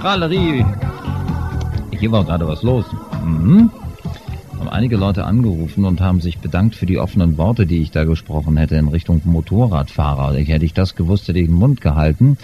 Prahlerie. Hier war gerade was los. Haben einige Leute angerufen und haben sich bedankt für die offenen Worte, die ich da gesprochen hätte in Richtung Motorradfahrer. Hätte ich das gewusst, hätte ich den Mund gehalten.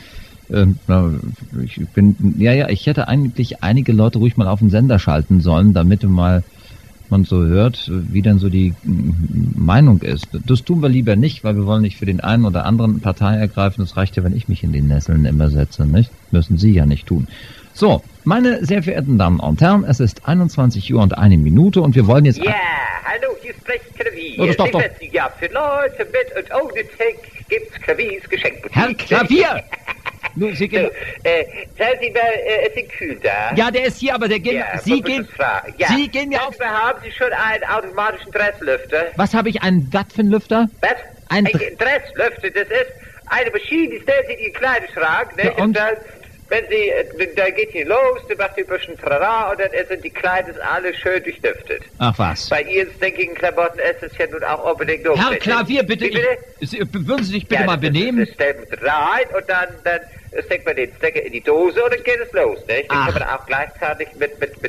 Ich hätte eigentlich einige Leute ruhig mal auf den Sender schalten sollen, damit man so hört, wie denn so die Meinung ist. Das tun wir lieber nicht, weil wir wollen nicht für den einen oder anderen Partei ergreifen. Das reicht ja, wenn ich mich in die Nesseln immer setze, nicht? Müssen Sie ja nicht tun. So, meine sehr verehrten Damen und Herren, es ist 21 Uhr und 1 Minute und wir wollen jetzt... Ja, hallo, hier spricht Klavier. Oh, das doch. Ja, für Leute mit und ohne Tick gibt's Klaviers Geschenkboutique. Herr Klavier! Nun, Sie gehen... Sagen Sie mal, es ist kühl da. Ja, der ist hier, aber der geht... Ja, Sie gehen ja auf... Haben Sie schon einen automatischen Dresslüfter? Was habe ich, einen Wattfenlüfter? Was? Ein Dresslüfter, das ist eine Maschine, die stellt Sie in Ihren Kleiderschrank, ne? Ja, und? Dann, wenn Sie, da geht die los, dann macht die ein bisschen Trara und dann sind die Kleider alle schön durchlüftet. Ach was. Bei Ihren stinkigen Klamotten ist es ja nun auch unbedingt notwendig. Herr Klavier, bitte, würden Sie sich bitte mal benehmen? Das stellt man rein und dann steckt man den Stecker in die Dose und dann geht es los, nicht? Dann kann man auch gleichzeitig ein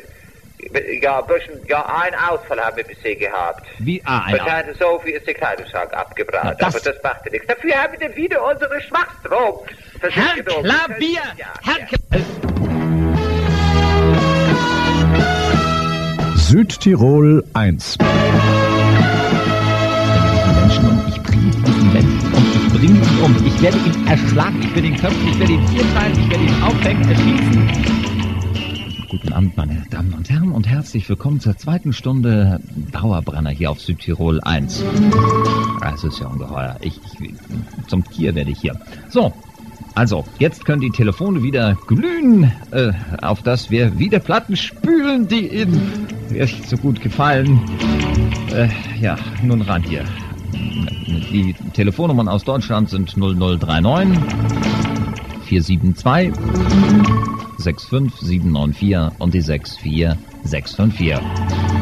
Ausfall haben wir bisher gehabt. Wie? Ein Ausfall. So viel ist der Kleiderschrank abgebrannt. Na, Aber das macht ja nichts. Dafür haben wir wieder unsere Schwachstrom. Herr Klavier! Südtirol 1. Ich bringe diesen Menschen um, ich bringe ihn um. Ich werde ihn erschlagen, ich werde ihn köpfen, ich werde ihn vierteilen, ich werde ihn aufhängen, erschießen. Guten Abend, meine Damen und Herren, und herzlich willkommen zur zweiten Stunde Dauerbrenner hier auf Südtirol 1. Es ist ja ungeheuer. Zum Tier werde ich hier. So, also, jetzt können die Telefone wieder glühen, auf dass wir wieder Platten spülen, die Ihnen echt so gut gefallen. Nun ran hier. Die Telefonnummern aus Deutschland sind 0039 472 65794 und die 64654.